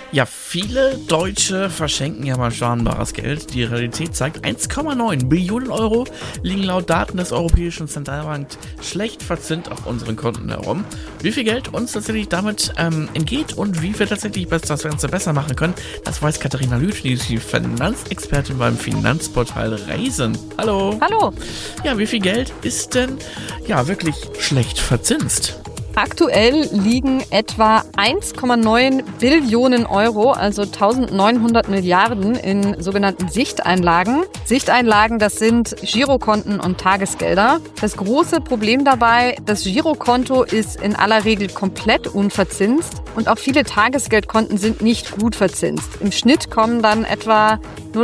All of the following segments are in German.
Ja, viele Deutsche verschenken ja mal scharenbares Geld. Die Realität zeigt, 1,9 Billionen Euro liegen laut Daten des Europäischen Zentralbanks schlecht verzinst auf unseren Konten herum. Wie viel Geld uns tatsächlich damit entgeht und wie wir tatsächlich das Ganze besser machen können, das weiß Katharina Lüth, die ist die Finanzexpertin beim Finanzportal Raisin. Hallo. Hallo. Ja, wie viel Geld ist denn wirklich schlecht verzinst? Aktuell liegen etwa 1,9 Billionen Euro, also 1900 Milliarden in sogenannten Sichteinlagen. Sichteinlagen, das sind Girokonten und Tagesgelder. Das große Problem dabei, das Girokonto ist in aller Regel komplett unverzinst und auch viele Tagesgeldkonten sind nicht gut verzinst. Im Schnitt kommen dann etwa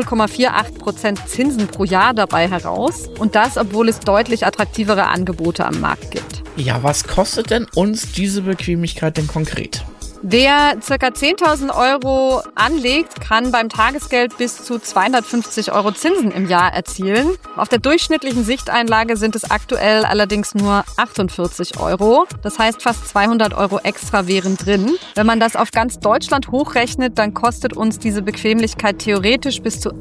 0,48% Zinsen pro Jahr dabei heraus und das, obwohl es deutlich attraktivere Angebote am Markt gibt. Ja, was kostet denn uns diese Bequemlichkeit denn konkret? Wer ca. 10.000 Euro anlegt, kann beim Tagesgeld bis zu 250 Euro Zinsen im Jahr erzielen. Auf der durchschnittlichen Sichteinlage sind es aktuell allerdings nur 48 Euro. Das heißt, fast 200 Euro extra wären drin. Wenn man das auf ganz Deutschland hochrechnet, dann kostet uns diese Bequemlichkeit theoretisch bis zu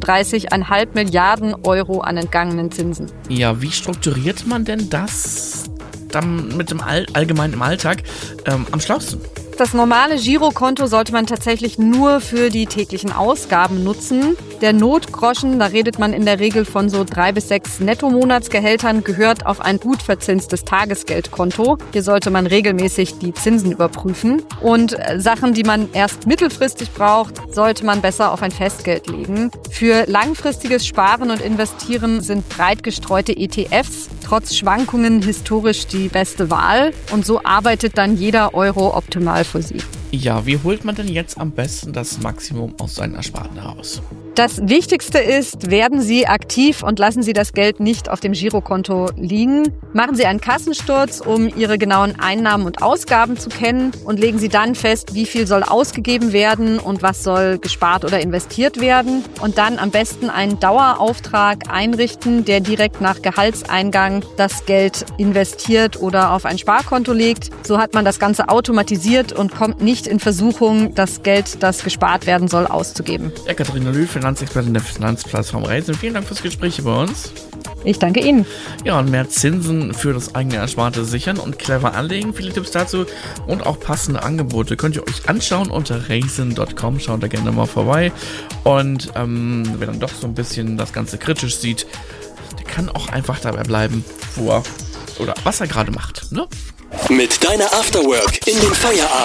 38,5 Milliarden Euro an entgangenen Zinsen. Ja, wie strukturiert man denn das dann mit dem allgemein im Alltag am schlausten? Das normale Girokonto sollte man tatsächlich nur für die täglichen Ausgaben nutzen. Der Notgroschen, da redet man in der Regel von so 3 bis 6 Nettomonatsgehältern, gehört auf ein gut verzinstes Tagesgeldkonto. Hier sollte man regelmäßig die Zinsen überprüfen. Und Sachen, die man erst mittelfristig braucht, sollte man besser auf ein Festgeld legen. Für langfristiges Sparen und Investieren sind breit gestreute ETFs trotz Schwankungen historisch die beste Wahl. Und so arbeitet dann jeder Euro optimal für Sie. Ja, wie holt man denn jetzt am besten das Maximum aus seinen Ersparten heraus? Das Wichtigste ist, werden Sie aktiv und lassen Sie das Geld nicht auf dem Girokonto liegen. Machen Sie einen Kassensturz, um Ihre genauen Einnahmen und Ausgaben zu kennen und legen Sie dann fest, wie viel soll ausgegeben werden und was soll gespart oder investiert werden. Und dann am besten einen Dauerauftrag einrichten, der direkt nach Gehaltseingang das Geld investiert oder auf ein Sparkonto legt. So hat man das Ganze automatisiert und kommt nicht in Versuchung, das Geld, das gespart werden soll, auszugeben. Ja, Katharina Lüth, Finanzexpertin der Finanzplattform Raisin. Vielen Dank fürs Gespräch bei uns. Ich danke Ihnen. Ja, und mehr Zinsen für das eigene Ersparte sichern und clever anlegen. Viele Tipps dazu und auch passende Angebote könnt ihr euch anschauen unter raisin.com. Schaut da gerne mal vorbei. Und wer dann doch so ein bisschen das Ganze kritisch sieht, der kann auch einfach dabei bleiben, wo er oder was er gerade macht, ne? Mit deiner Afterwork in den Feierabend.